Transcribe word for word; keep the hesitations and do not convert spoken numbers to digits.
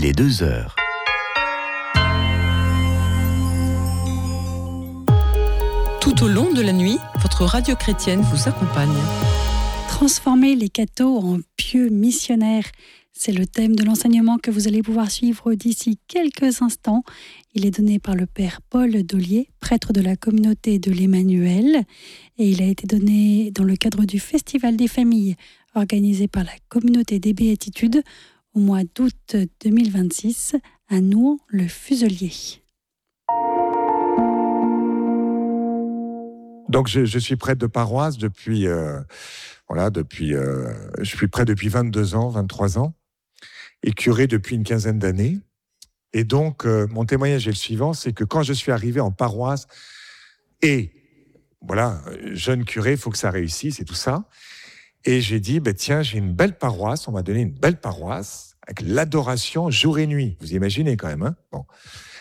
il est deux heures. Tout au long de la nuit, votre radio chrétienne vous accompagne. Transformer les cathos en pieux missionnaires, c'est le thème de l'enseignement que vous allez pouvoir suivre d'ici quelques instants. Il est donné par le père Paul Dollier, prêtre de la communauté de l'Emmanuel, et il a été donné dans le cadre du Festival des familles organisé par la communauté des Béatitudes au mois d'août deux mille vingt-six à Nouan-le-Fuselier. Donc je, je suis prêtre de paroisse depuis, euh, voilà, depuis, euh, je suis prêtre depuis vingt-deux ans, vingt-trois ans, et curé depuis une quinzaine d'années. Et donc euh, mon témoignage est le suivant, c'est que quand je suis arrivé en paroisse, et voilà, jeune curé, il faut que ça réussisse et tout ça, et j'ai dit, ben tiens, j'ai une belle paroisse, on m'a donné une belle paroisse, avec l'adoration jour et nuit. Vous imaginez quand même, hein bon.